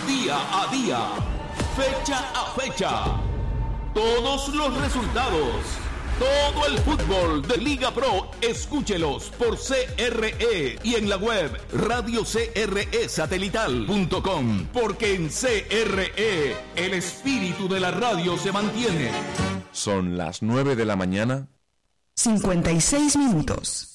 Día a día, fecha a fecha, todos los resultados, todo el fútbol de Liga Pro, escúchelos por CRE y en la web radiocresatelital.com, porque en CRE el espíritu de la radio se mantiene. Son las 9 de la mañana. 56 minutos.